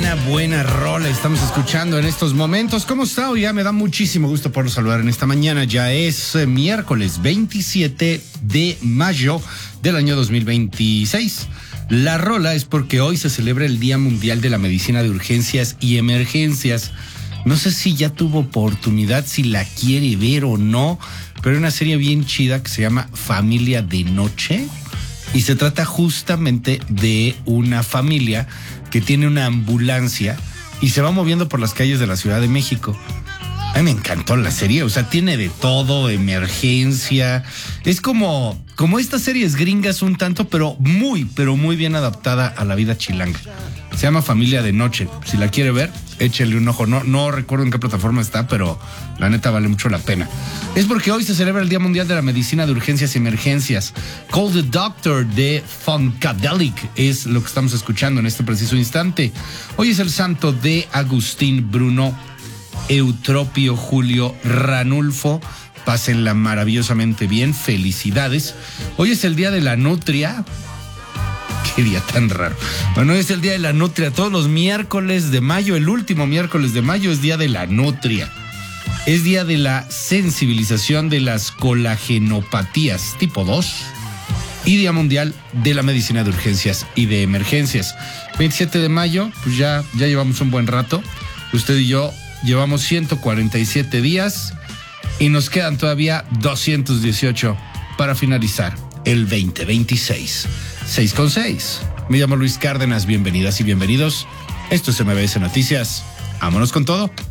buena rola estamos escuchando en estos momentos. ¿Cómo está? Hoy ya me da muchísimo gusto poderlo saludar en esta mañana. Ya es miércoles 27 de mayo del año 2026. La rola es porque hoy se celebra el Día Mundial de la Medicina de Urgencias y Emergencias. No sé si ya tuvo oportunidad, si la quiere ver o no, pero hay una serie bien chida que se llama Familia de Noche y se trata justamente de una familia que tiene una ambulancia y se va moviendo por las calles de la Ciudad de México. A mí me encantó la serie, o sea, tiene de todo, emergencia. Es como estas series gringas un tanto, pero muy bien adaptada a la vida chilanga. Se llama Familia de Noche. Si la quiere ver, échele un ojo. No recuerdo en qué plataforma está, pero la neta vale mucho la pena. Es porque hoy se celebra el Día Mundial de la Medicina de Urgencias y Emergencias. Call the Doctor de Funkadelic es lo que estamos escuchando en este preciso instante. Hoy es el santo de Agustín, Bruno, Eutropio, Julio, Ranulfo. Pásenla maravillosamente bien. Felicidades. Hoy es el Día de la Nutria. Qué día tan raro. Bueno, hoy es el Día de la Nutria. Todos los miércoles de mayo, el último miércoles de mayo es Día de la Nutria. Es Día de la Sensibilización de las Colagenopatías tipo 2 y Día Mundial de la Medicina de Urgencias y de Emergencias. 27 de mayo, pues ya llevamos un buen rato. Usted y yo llevamos 147 días y nos quedan todavía 218 para finalizar el 2026. 6:6. Me llamo Luis Cárdenas. Bienvenidas y bienvenidos. Esto es MBS Noticias. Vámonos con todo.